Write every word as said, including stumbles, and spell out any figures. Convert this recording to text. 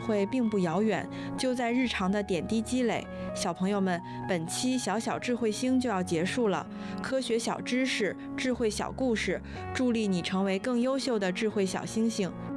慧并不遥远，就在日常的点滴积累。小朋友们，本期小小智慧星就要结束了，科学小知识，智慧小故事，助力你成为更优秀的智慧小星星。